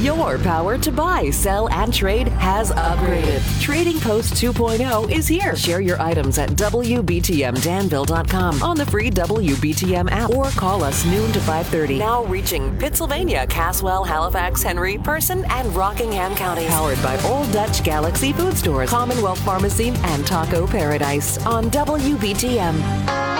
Your power to buy, sell, and trade has upgraded. Trading Post 2.0 is here. Share your items at WBTMDanville.com on the free WBTM app or call us noon to 5:30. Now reaching Pittsylvania, Caswell, Halifax, Henry, Person, and Rockingham counties. Powered by Old Dutch Galaxy Food Stores, Commonwealth Pharmacy, and Taco Paradise on WBTM.